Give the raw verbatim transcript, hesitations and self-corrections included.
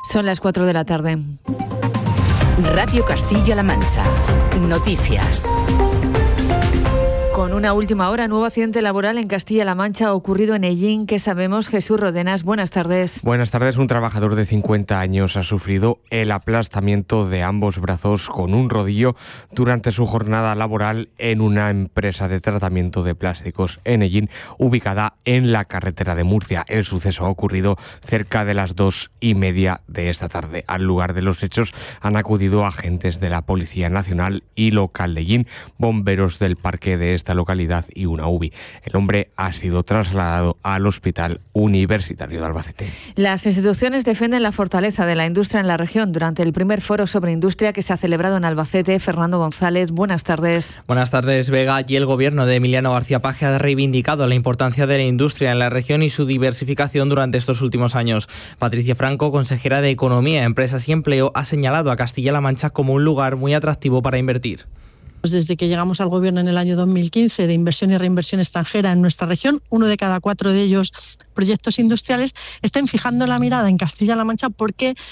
Son las cuatro de la tarde. Radio Castilla-La Mancha. Noticias. Con una última hora, nuevo accidente laboral en Castilla-La Mancha ha ocurrido en Ellín. ¿Qué sabemos? Jesús Rodenas, buenas tardes. Buenas tardes. Un trabajador de cincuenta años ha sufrido el aplastamiento de ambos brazos con un rodillo durante su jornada laboral en una empresa de tratamiento de plásticos en Ellín, ubicada en la carretera de Murcia. El suceso ha ocurrido cerca de las dos y media de esta tarde. Al lugar de los hechos han acudido agentes de la Policía Nacional y local de Ellín, bomberos del parque de esta localidad y una U B I. El hombre ha sido trasladado al Hospital Universitario de Albacete. Las instituciones defienden la fortaleza de la industria en la región. Durante el primer foro sobre industria que se ha celebrado en Albacete, Fernando González, buenas tardes. Buenas tardes, Vega. Y el gobierno de Emiliano García Paje ha reivindicado la importancia de la industria en la región y su diversificación durante estos últimos años. Patricia Franco, consejera de Economía, Empresas y Empleo, ha señalado a Castilla-La Mancha como un lugar muy atractivo para invertir. Desde que llegamos al gobierno en el año dos mil quince de inversión y reinversión extranjera en nuestra región, uno de cada cuatro de ellos proyectos industriales, están fijando la mirada en Castilla-La Mancha porque